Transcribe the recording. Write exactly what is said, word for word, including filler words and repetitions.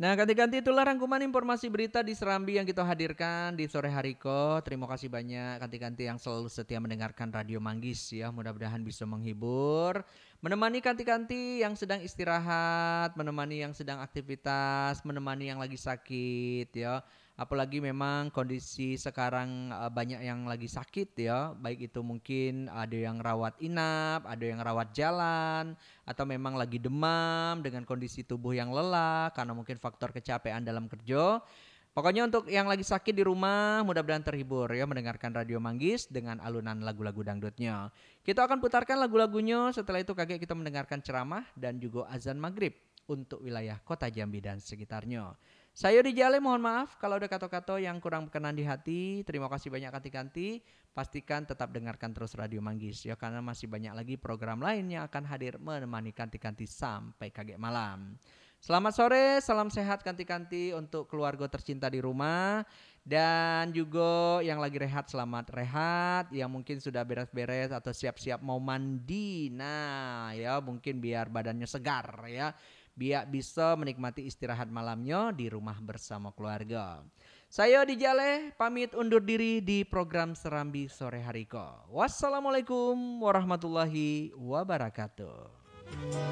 Nah, ganti-ganti itulah rangkuman informasi berita di Serambi yang kita hadirkan di sore hari ko. Terima kasih banyak kanti-kanti yang selalu setia mendengarkan Radio Manggis ya. Mudah-mudahan bisa menghibur, menemani kanti-kanti yang sedang istirahat, menemani yang sedang aktivitas, menemani yang lagi sakit ya. Apalagi memang kondisi sekarang eh, banyak yang lagi sakit ya. Baik itu mungkin ada yang rawat inap, ada yang rawat jalan, atau memang lagi demam dengan kondisi tubuh yang lelah karena mungkin faktor kecapean dalam kerja. Pokoknya untuk yang lagi sakit di rumah mudah-mudahan terhibur ya mendengarkan Radio Manggis dengan alunan lagu-lagu dangdutnya. Kita akan putarkan lagu-lagunya, setelah itu kakek kita mendengarkan ceramah dan juga azan maghrib untuk wilayah kota Jambi dan sekitarnya. Saya di Jale mohon maaf kalau ada kata-kata yang kurang berkenan di hati. Terima kasih banyak kanti-kanti. Pastikan tetap dengarkan terus Radio Manggis ya karena masih banyak lagi program lain yang akan hadir menemani kanti-kanti sampai kaget malam. Selamat sore, salam sehat kanti-kanti untuk keluarga tercinta di rumah dan juga yang lagi rehat selamat rehat, yang mungkin sudah beres-beres atau siap-siap mau mandi. Nah, ya mungkin biar badannya segar ya. Biar bisa menikmati istirahat malamnya di rumah bersama keluarga. Saya di Jale pamit undur diri di program Serambi Sore Hariko. Wassalamualaikum warahmatullahi wabarakatuh.